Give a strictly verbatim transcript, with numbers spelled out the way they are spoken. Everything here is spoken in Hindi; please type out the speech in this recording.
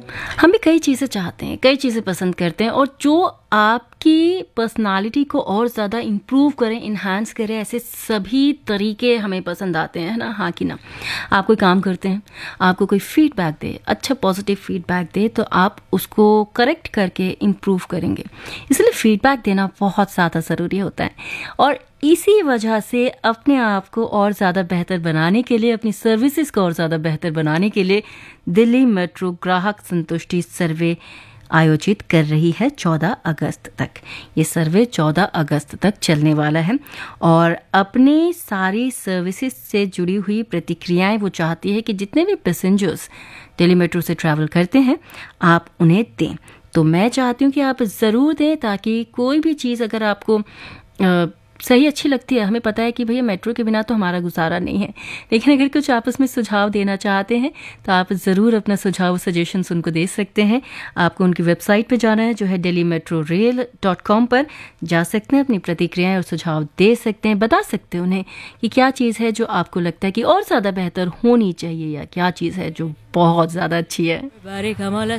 हम भी कई चीज़ें चाहते हैं, कई चीज़ें पसंद करते हैं और जो आपकी पर्सनालिटी को और ज़्यादा इम्प्रूव करें, इन्हांस करें, ऐसे सभी तरीके हमें पसंद आते हैं, है ना? हाँ कि ना? आप कोई काम करते हैं, आपको कोई फीडबैक दे, अच्छा पॉजिटिव फीडबैक दे, तो आप उसको करेक्ट करके इम्प्रूव करेंगे। इसलिए फीडबैक देना बहुत ज़्यादा ज़रूरी होता है और इसी वजह से अपने आप को और ज़्यादा बेहतर बनाने के लिए, अपनी सर्विसेज को और ज़्यादा बेहतर बनाने के लिए दिल्ली मेट्रो ग्राहक संतुष्टि सर्वे आयोजित कर रही है चौदह अगस्त तक। ये सर्वे चौदह अगस्त तक चलने वाला है और अपने सारी सर्विसेज से जुड़ी हुई प्रतिक्रियाएं वो चाहती है कि जितने भी पैसेंजर्स दिल्ली मेट्रो से ट्रैवल करते हैं आप उन्हें दें। तो मैं चाहती हूँ कि आप ज़रूर दें ताकि कोई भी चीज़ अगर आपको आ, सही अच्छी लगती है, हमें पता है कि भैया मेट्रो के बिना तो हमारा गुजारा नहीं है, लेकिन अगर कुछ आप उसमें सुझाव देना चाहते हैं तो आप ज़रूर अपना सुझाव सजेशंस उनको दे सकते हैं। आपको उनकी वेबसाइट पे जाना है जो है Delhi metro rail dot com पर जा सकते हैं, अपनी प्रतिक्रियाएं और सुझाव दे सकते हैं, बता सकते हैं उन्हें कि क्या चीज़ है जो आपको लगता है कि और ज़्यादा बेहतर होनी चाहिए या क्या चीज़ है जो बहुत ज़्यादा अच्छी है।